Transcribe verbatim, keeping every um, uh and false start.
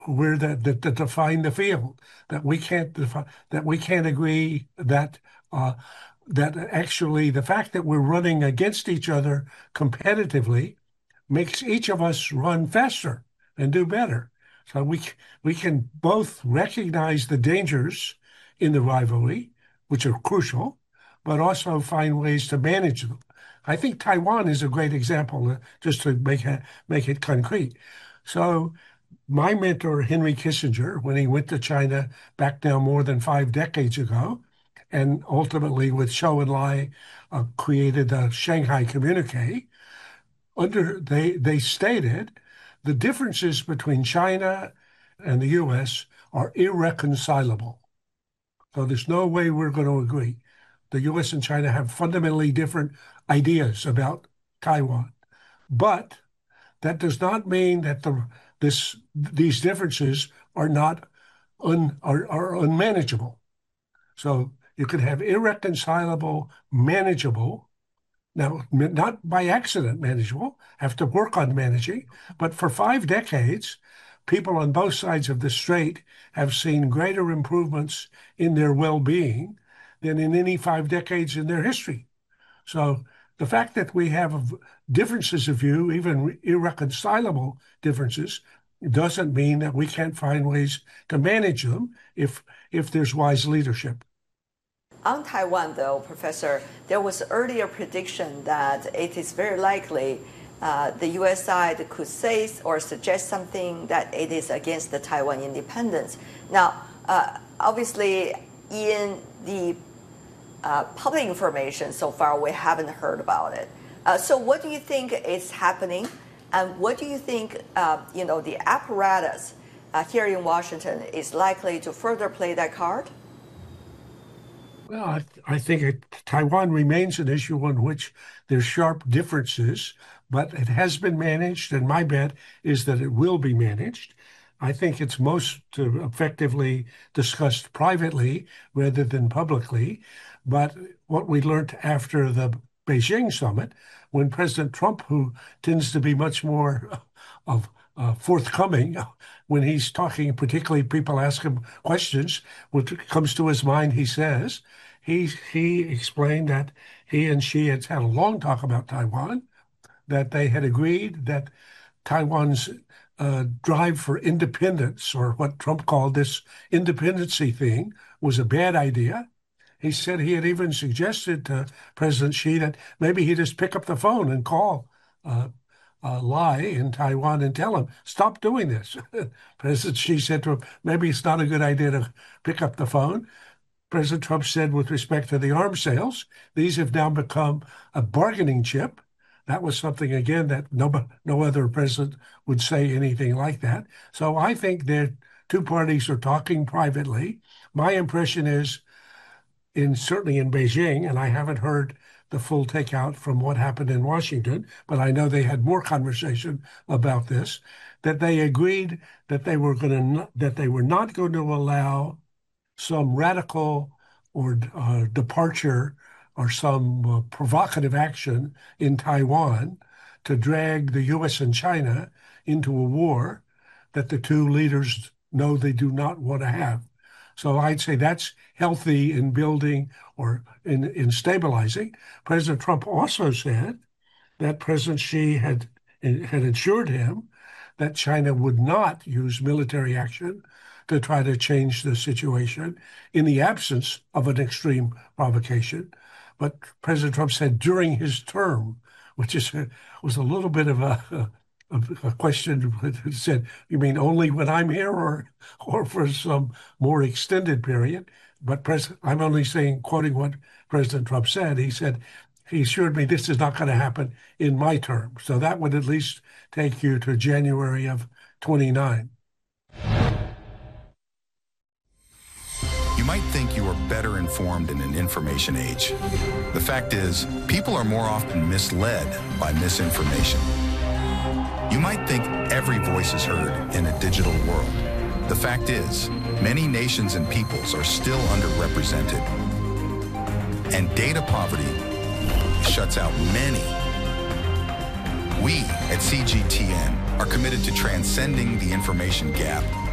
we're the, the, the define the field, that we can't defi- that we can't agree that uh, that actually the fact that we're running against each other competitively makes each of us run faster and do better. So we we can both recognize the dangers in the rivalry, which are crucial, but also find ways to manage them. I think Taiwan is a great example, uh, just to make it, make it concrete. So my mentor, Henry Kissinger, when he went to China back now more than five decades ago, and ultimately with Zhou Enlai uh, created the Shanghai Communique, under they they stated the differences between China and the U S are irreconcilable. So there's no way we're going to agree. The U S and China have fundamentally different ideas about Taiwan, but that does not mean that the this these differences are not un, are, are unmanageable. So you could have irreconcilable, manageable. Now, not by accident manageable, have to work on managing, but for five decades, people on both sides of the strait have seen greater improvements in their well-being than in any five decades in their history. So the fact that we have differences of view, even irreconcilable differences, doesn't mean that we can't find ways to manage them if if there's wise leadership. On Taiwan, though, Professor, there was earlier prediction that it is very likely uh, the U S side could say or suggest something that it is against the Taiwan independence. Now, uh, obviously, in the uh, public information so far, we haven't heard about it. Uh, so what do you think is happening? And what do you think, uh, you know, the apparatus uh, here in Washington is likely to further play that card? Well, I, I think it, Taiwan remains an issue on which there's sharp differences, but it has been managed, and my bet is that it will be managed. I think it's most uh, effectively discussed privately rather than publicly. But what we learned after the Beijing summit, when President Trump, who tends to be much more of uh, forthcoming when he's talking, particularly people ask him questions, what comes to his mind, he says, he, he explained that he and she had had a long talk about Taiwan, that they had agreed that Taiwan's uh, drive for independence, or what Trump called this independency thing, was a bad idea. He said he had even suggested to President Xi that maybe he just pick up the phone and call uh, uh, Lai in Taiwan and tell him, stop doing this. President Xi said to him, maybe it's not a good idea to pick up the phone. President Trump said, with respect to the arms sales, these have now become a bargaining chip. That was something, again, that no, no other president would say anything like that. So I think that two parties are talking privately. My impression is, in certainly in Beijing, and I haven't heard the full takeout from what happened in Washington, but I know they had more conversation about this, that they agreed that they were going to that they were not going to allow some radical or uh, departure or some uh, provocative action in Taiwan to drag the U S and China into a war that the two leaders know they do not want to have. So I'd say that's healthy in building or in, in stabilizing. President Trump also said that President Xi had, had assured him that China would not use military action to try to change the situation in the absence of an extreme provocation. But President Trump said during his term, which is was a little bit of a, a, a question. It said, "You mean only when I'm here, or or for some more extended period?" But Pres- I'm only saying, quoting what President Trump said. He said he assured me this is not going to happen in my term. So that would at least take you to January of twenty-nine. You might think you are better informed in an information age. The fact is, people are more often misled by misinformation. You might think every voice is heard in a digital world. The fact is, many nations and peoples are still underrepresented. And data poverty shuts out many. We at C G T N are committed to transcending the information gap